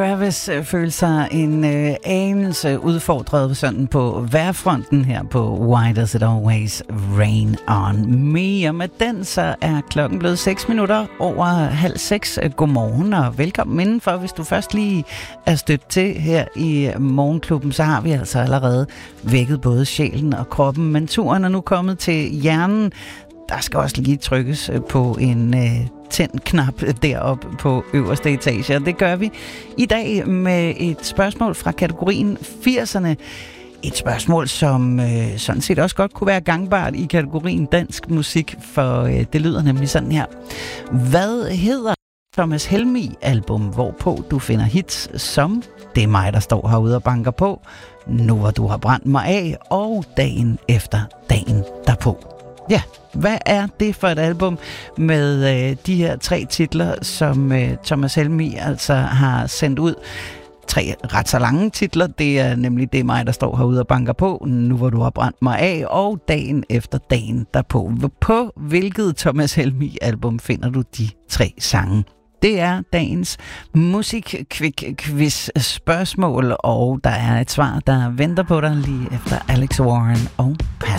Travis føler sig en anelse udfordret sådan på vejrfronten her på Why Does It Always Rain On Me? Og med den så er klokken blevet 6 minutter over 5:30. Godmorgen og velkommen indenfor. Hvis du først lige er stødt til her i Morgenklubben, så har vi altså allerede vækket både sjælen og kroppen. Men turen er nu kommet til hjernen. Der skal også lige trykkes på en tænd-knap deroppe på øverste etage. Og det gør vi i dag med et spørgsmål fra kategorien 80'erne. Et spørgsmål, som sådan set også godt kunne være gangbart i kategorien dansk musik, for det lyder nemlig sådan her. Hvad hedder Thomas Helmig-album, hvorpå du finder hits som Det er mig, der står herude og banker på, Nu hvor du har brændt mig af, og Dagen efter dagen derpå? Ja, hvad er det for et album med de her 3 titler, som Thomas Helmig altså har sendt ud? 3 ret så lange titler. Det er nemlig Det er mig, der står herude og banker på, Nu hvor du har brændt mig af, og Dagen efter dagen derpå. På hvilket Thomas Helmig-album finder du de 3 sange? Det er dagens musik-quiz spørgsmål, og der er et svar, der venter på dig lige efter Alex Warren og Pascal.